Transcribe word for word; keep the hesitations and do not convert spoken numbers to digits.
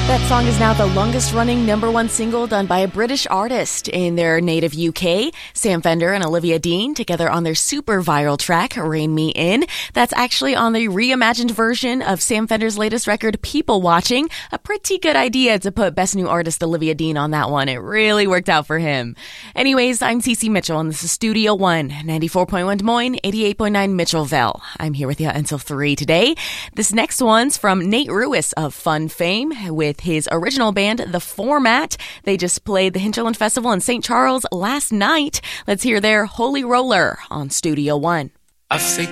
That song is now the longest-running number one single done by a British artist in their native U K. Sam Fender and Olivia Dean together on their super viral track, Rein Me In. That's actually on the reimagined version of Sam Fender's latest record, People Watching. A pretty good idea to put Best New Artist Olivia Dean on that one. It really worked out for him. Anyways, I'm Cece Mitchell, and this is Studio One, ninety-four point one Des Moines, eighty-eight point nine Mitchellville. I'm here with you until three today. This next one's from Nate Ruess of Fun fame with his original band, The Format. They just played the Hinterland Festival in Saint Charles last night. Let's hear their Holy Roller on Studio One. I think